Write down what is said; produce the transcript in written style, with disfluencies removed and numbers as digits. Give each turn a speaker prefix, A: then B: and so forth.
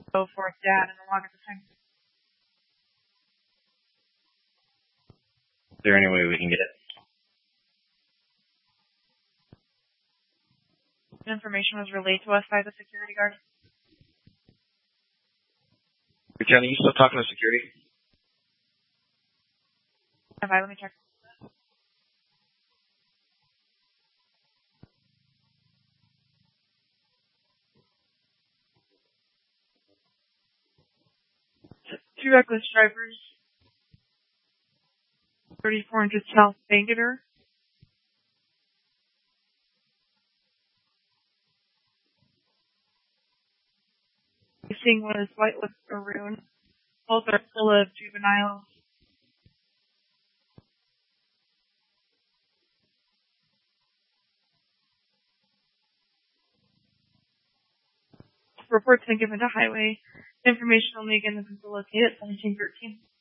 A: go for Dad in the log at the time.
B: Is there any way we can get it?
A: The information was relayed to us by the security guard.
B: Johnny, you still talking to security?
A: Have I? Let me check. Two reckless drivers. 3400 South Bangerter. Seeing one is white with maroon. Both are full of juveniles. Reports been given to Highway. Information only again has been located at 1713.